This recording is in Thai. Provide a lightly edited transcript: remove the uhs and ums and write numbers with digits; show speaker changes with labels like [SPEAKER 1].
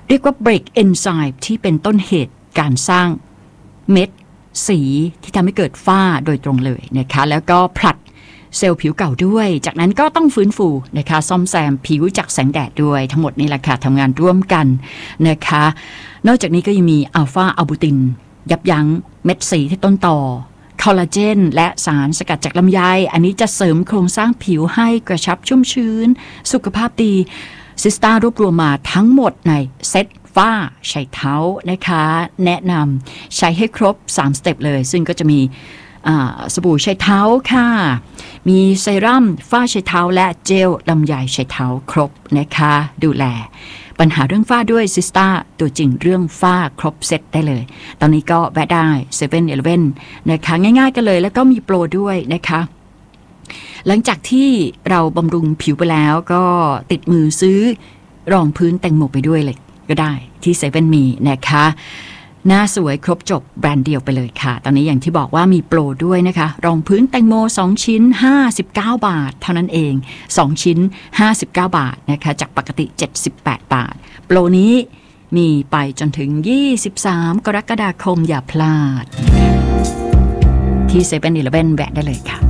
[SPEAKER 1] เรียกว่า break enzyme ที่เป็นต้นเหตุการสร้างเม็ดสีที่ทำให้เกิดฝ้าโดยตรงเลยนะคะแล้วก็ผลัดเซลล์ผิวเก่าด้วยจากนั้นก็ต้องฟื้นฟูนะคะซ่อมแซมผิวจากแสงแดดด้วยทั้งหมดนี่แหละค่ะทำงานร่วมกันนะคะนอกจากนี้ก็ยังมีอัลฟาอะบูตินยับยั้งเม็ดสีที่ต้นตอคอลลาเจนและสารสกัดจากลำไยอันนี้จะเสริมโครงสร้างผิวให้กระชับชุ่มชื้นสุขภาพดีซิสต้ารวบรวมมาทั้งหมดในเซ็ตฝ้าใช้เท้านะคะแนะนำใช้ให้ครบ3สเต็ปเลยซึ่งก็จะมีสบู่ใช้เท้าค่ะมีเซรั่มฝ้าใช้เท้าและเจลลำไยใช้เท้าครบนะคะดูแลปัญหาเรื่องฝ้าด้วยซิสต้าตัวจริงเรื่องฝ้าครบเซตได้เลยตอนนี้ก็แวะได้7-Eleven นะคะง่ายๆกันเลยแล้วก็มีโปรด้วยนะคะหลังจากที่เราบำรุงผิวไปแล้วก็ติดมือซื้อรองพื้นแตงโมไปด้วยเลยก็ได้ที่7มีนะคะหน้าสวยครบจบแบรนด์เดียวไปเลยค่ะตอนนี้อย่างที่บอกว่ามีโปรด้วยนะคะรองพื้นแตงโม2ชิ้น59 บาทเท่านั้นเอง2ชิ้น59 บาทนะคะจากปกติ78 บาทโปรนี้มีไปจนถึง23 กรกฎาคมอย่าพลาดที่7-Eleven แวะได้เลยค่ะ